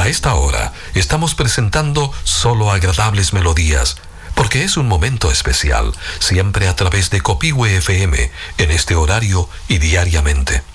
A esta hora estamos presentando solo agradables melodías, porque es un momento especial, siempre a través de Copihue FM, en este horario y diariamente.